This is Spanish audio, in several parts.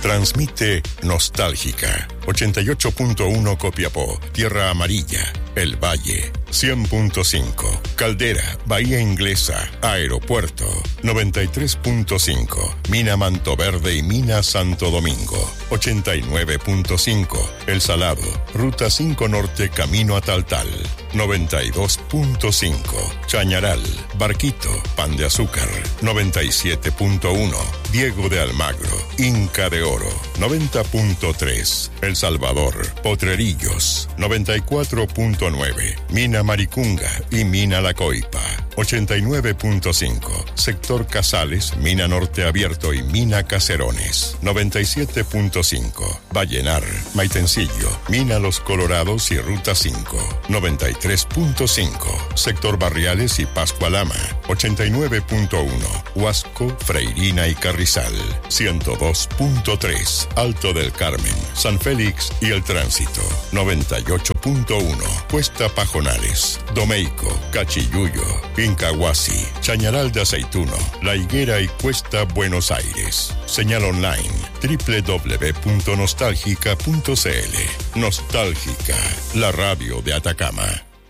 Transmite Nostálgica. 88.1 Copiapó, Tierra Amarilla, El Valle. 100.5 Caldera, Bahía Inglesa, Aeropuerto. 93.5 Mina Mantoverde y Mina Santo Domingo. 89.5 El Salado, Ruta 5 Norte, camino a Taltal. 92.5 Chañaral, Barquito, Pan de Azúcar. 97.1 Diego de Almagro, Inca de Oro. 90.3 El Salvador, Potrerillos. 94.9 Mina Maricunga y Mina La Coipa. 89.5 Sector Casales, Mina Norte Abierto y Mina Caserones. 97.5 Vallenar, Maitencillo, Mina Los Colorados y Ruta 5. 93.5 Sector Barriales y Pascualama. 89.1 Huasco, Freirina y Carrizal. 102.3 Alto del Carmen, San Félix y El Tránsito. 98.1 Cuesta Pajonales, Domeico, Cachiyuyo, Incahuasi, Chañaral de Aceituno, La Higuera y Cuesta Buenos Aires. Señal online www.nostalgica.cl. Nostálgica, la radio de Atacama.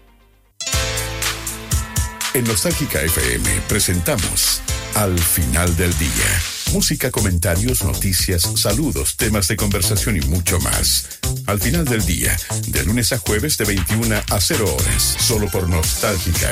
En Nostálgica FM presentamos Al Final del Día. Música, comentarios, noticias, saludos, temas de conversación y mucho más. Al Final del Día, de lunes a jueves de 21 a 0 horas, solo por Nostálgica